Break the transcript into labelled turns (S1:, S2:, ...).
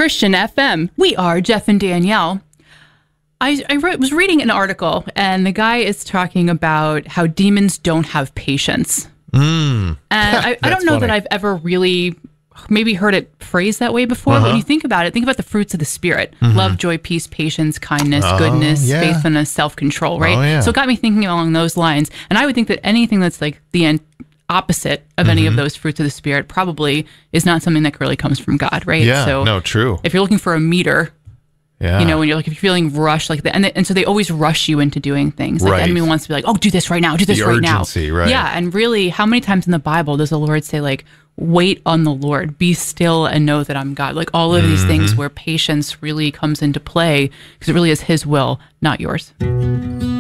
S1: Christian FM. We are Jeff and Danielle. I was reading an article, and the guy is talking about how demons don't have patience. And I don't know that I've ever really maybe heard it phrased that way before. But when you think about it, think about the fruits of the Spirit. Love, joy, peace, patience, kindness, goodness, faithfulness, self-control, right? So it got me thinking along those lines. And I would think that anything that's like the opposite of any of those fruits of the Spirit probably is not something that really comes from God, right?
S2: Yeah,
S1: so
S2: no, true.
S1: If you're looking for a meter, you know, when you're like, if you're feeling rushed like that, and so they always rush you into doing things. Like the enemy wants to be like, oh, do this right now, do this right now.
S2: Right?
S1: Yeah, and really, how many times in the Bible does the Lord say like, wait on the Lord, be still and know that I'm God? Like all of these things where patience really comes into play because it really is His will, not yours.